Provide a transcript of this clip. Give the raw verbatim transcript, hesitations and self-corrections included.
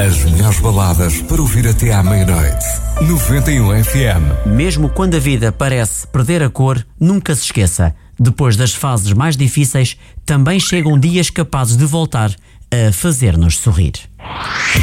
As melhores baladas para ouvir até à meia-noite. noventa e um F M. Mesmo quando a vida parece perder a cor, nunca se esqueça. Depois das fases mais difíceis, também chegam dias capazes de voltar a fazer-nos sorrir.